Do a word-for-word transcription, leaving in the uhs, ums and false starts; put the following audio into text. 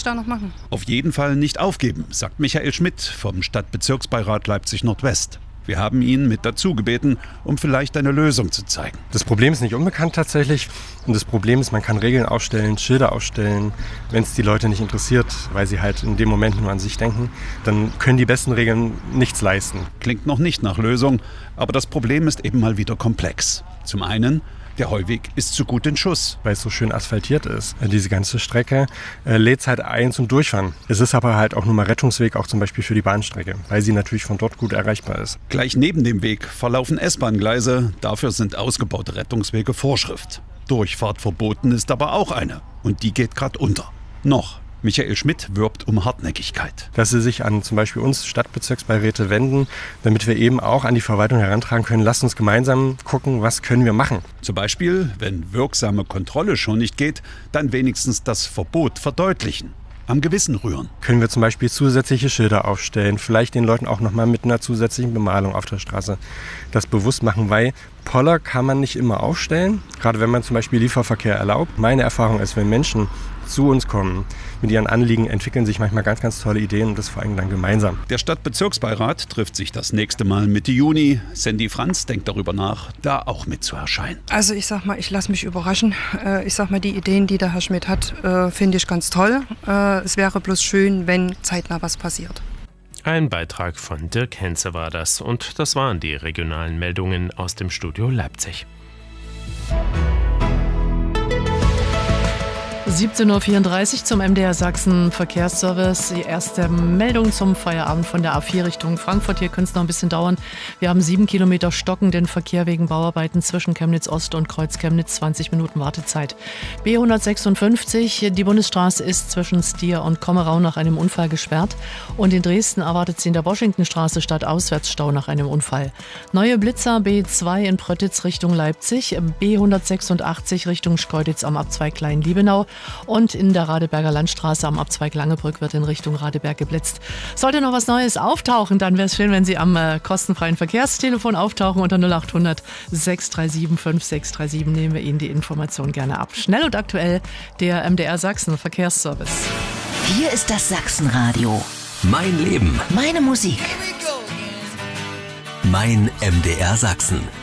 da noch machen? Auf jeden Fall nicht aufgeben, sagt Michael Schmidt vom Stadtbezirksbeirat Leipzig-Nordwest. Wir haben ihn mit dazu gebeten, um vielleicht eine Lösung zu zeigen. Das Problem ist nicht unbekannt tatsächlich. Und das Problem ist, man kann Regeln aufstellen, Schilder aufstellen. Wenn es die Leute nicht interessiert, weil sie halt in dem Moment nur an sich denken, dann können die besten Regeln nichts leisten. Klingt noch nicht nach Lösung, aber das Problem ist eben mal wieder komplex. Zum einen, der Heuweg ist zu gut in Schuss. Weil es so schön asphaltiert ist. Diese ganze Strecke äh, lädt es halt ein zum Durchfahren. Es ist aber halt auch nur mal Rettungsweg, auch zum Beispiel für die Bahnstrecke, weil sie natürlich von dort gut erreichbar ist. Gleich neben dem Weg verlaufen S-Bahn-Gleise. Dafür sind ausgebaute Rettungswege Vorschrift. Durchfahrt verboten ist aber auch eine. Und die geht gerade unter. Noch. Michael Schmidt wirbt um Hartnäckigkeit. Dass sie sich an zum Beispiel uns Stadtbezirksbeiräte wenden, damit wir eben auch an die Verwaltung herantragen können. Lasst uns gemeinsam gucken, was können wir machen. Zum Beispiel, wenn wirksame Kontrolle schon nicht geht, dann wenigstens das Verbot verdeutlichen. Am Gewissen rühren. Können wir zum Beispiel zusätzliche Schilder aufstellen, vielleicht den Leuten auch nochmal mit einer zusätzlichen Bemalung auf der Straße das bewusst machen, weil Poller kann man nicht immer aufstellen, gerade wenn man zum Beispiel Lieferverkehr erlaubt. Meine Erfahrung ist, wenn Menschen zu uns kommen mit ihren Anliegen, entwickeln sich manchmal ganz, ganz tolle Ideen und das vor allem dann gemeinsam. Der Stadtbezirksbeirat trifft sich das nächste Mal Mitte Juni. Sandy Franz denkt darüber nach, da auch mit zu erscheinen. Also ich sag mal, ich lasse mich überraschen. Ich sag mal, die Ideen, die der Herr Schmidt hat, finde ich ganz toll. Es wäre bloß schön, wenn zeitnah was passiert. Ein Beitrag von Dirk Henze war das und das waren die regionalen Meldungen aus dem Studio Leipzig. siebzehn Uhr vierunddreißig zum M D R Sachsen Verkehrsservice. Die erste Meldung zum Feierabend von der A vier Richtung Frankfurt. Hier könnte es noch ein bisschen dauern. Wir haben sieben Kilometer stockenden Verkehr wegen Bauarbeiten zwischen Chemnitz Ost und Kreuz Chemnitz. zwanzig Minuten Wartezeit. B hundertsechsundfünfzig. Die Bundesstraße ist zwischen Stier und Kommerau nach einem Unfall gesperrt. Und in Dresden erwartet sie in der Washingtonstraße Stadtauswärtsstau nach einem Unfall. Neue Blitzer B zwei in Pröttitz Richtung Leipzig. B hundertsechsundachtzig Richtung Schkeuditz am Abzweig Klein-Liebenau. Und in der Radeberger Landstraße am Abzweig Langebrück wird in Richtung Radeberg geblitzt. Sollte noch was Neues auftauchen, dann wäre es schön, wenn Sie am äh, kostenfreien Verkehrstelefon auftauchen. Unter null acht hundert sechs drei sieben fünf sechs drei sieben nehmen wir Ihnen die Information gerne ab. Schnell und aktuell der M D R Sachsen Verkehrsservice. Hier ist das Sachsenradio. Mein Leben. Meine Musik. Mein M D R Sachsen.